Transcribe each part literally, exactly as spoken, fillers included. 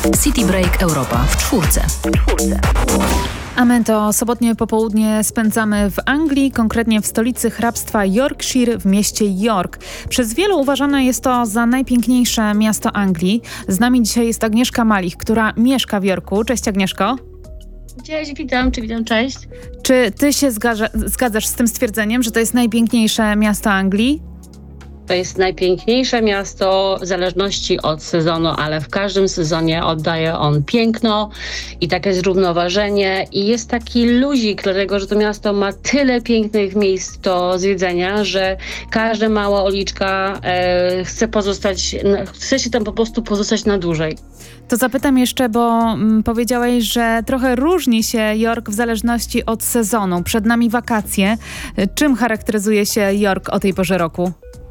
City Break Europa w czwórce. A my to sobotnie popołudnie spędzamy w Anglii, konkretnie w stolicy hrabstwa Yorkshire w mieście York. Przez wielu uważane jest to za najpiękniejsze miasto Anglii. Z nami dzisiaj jest Agnieszka Malich, która mieszka w Yorku. Cześć Agnieszko. Cześć, witam, czy witam, cześć. Czy ty się zgadza, zgadzasz z tym stwierdzeniem, że to jest najpiękniejsze miasto Anglii? To jest najpiękniejsze miasto w zależności od sezonu, ale w każdym sezonie oddaje on piękno i takie zrównoważenie i jest taki luzik, dlatego że to miasto ma tyle pięknych miejsc do zwiedzenia, że każda mała uliczka e, chce pozostać, chce się tam po prostu pozostać na dłużej. To zapytam jeszcze, bo mm, powiedziałeś, że trochę różni się York w zależności od sezonu. Przed nami wakacje. Czym charakteryzuje się York o tej porze roku?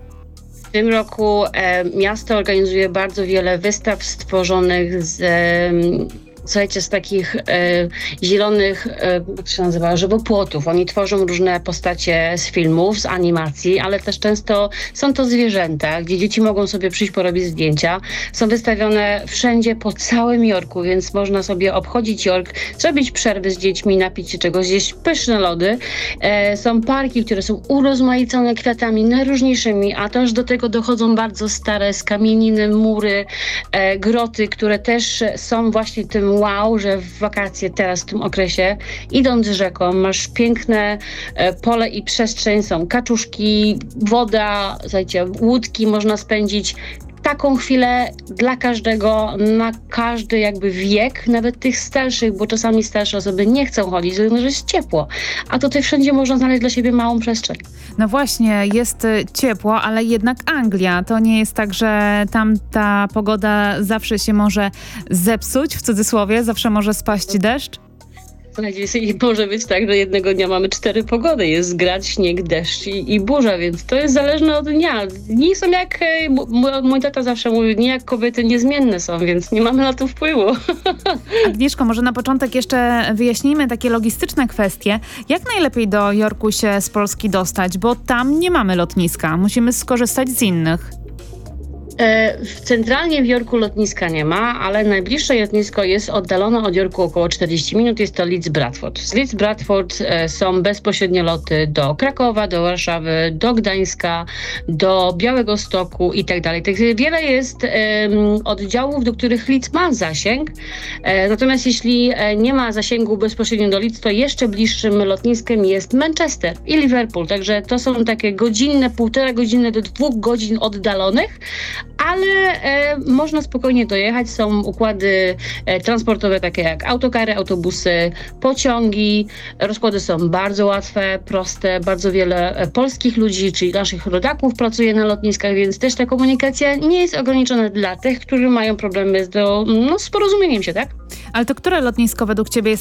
W tym roku e, miasto organizuje bardzo wiele wystaw stworzonych z, e, słuchajcie, z takich e, zielonych, e, jak to się nazywa, żywopłotów. Oni tworzą różne postacie z filmów, z animacji, ale też często są to zwierzęta, gdzie dzieci mogą sobie przyjść porobić zdjęcia. Są wystawione wszędzie po całym Yorku, więc można sobie obchodzić York, zrobić przerwy z dziećmi, napić się czegoś, zjeść pyszne lody. E, są parki, które są urozmaicone kwiatami najróżniejszymi, a też do tego dochodzą bardzo stare skamieniny, mury, e, groty, które też są właśnie tym wow, że w wakacje teraz w tym okresie, idąc rzeką, masz piękne e, pole i przestrzeń, są kaczuszki, woda, słuchajcie, łódki, można spędzić taką chwilę dla każdego, na każdy jakby wiek, nawet tych starszych, bo czasami starsze osoby nie chcą chodzić, dlatego że jest ciepło. A tutaj wszędzie można znaleźć dla siebie małą przestrzeń. No właśnie, jest ciepło, ale jednak Anglia. To nie jest tak, że tam ta pogoda zawsze się może zepsuć, w cudzysłowie, zawsze może spaść deszcz? Słuchajcie, i może być tak, że jednego dnia mamy cztery pogody. Jest grad, śnieg, deszcz i, i burza, więc to jest zależne od dnia. Dni są jak, mój, mój tata zawsze mówił, dni jak kobiety niezmienne są, więc nie mamy na to wpływu. Agnieszko, może na początek jeszcze wyjaśnijmy takie logistyczne kwestie. Jak najlepiej do Yorku się z Polski dostać? Bo tam nie mamy lotniska. Musimy skorzystać z innych. Centralnie w Yorku lotniska nie ma, ale najbliższe lotnisko jest oddalone od Yorku około czterdzieści minut, jest to Leeds Bradford. Z Leeds Bradford e, są bezpośrednie loty do Krakowa, do Warszawy, do Gdańska, do Białegostoku i tak dalej. Tak wiele jest e, oddziałów, do których Leeds ma zasięg, e, natomiast jeśli e, nie ma zasięgu bezpośrednio do Leeds, to jeszcze bliższym lotniskiem jest Manchester i Liverpool, także to są takie godzinne, półtora godziny do dwóch godzin oddalonych, ale e, można spokojnie dojechać. Są układy e, transportowe takie jak autokary, autobusy, pociągi. Rozkłady są bardzo łatwe, proste. Bardzo wiele e, polskich ludzi, czyli naszych rodaków pracuje na lotniskach, więc też ta komunikacja nie jest ograniczona dla tych, którzy mają problemy z, do, no, z porozumieniem się, tak? Ale to które lotnisko według ciebie jest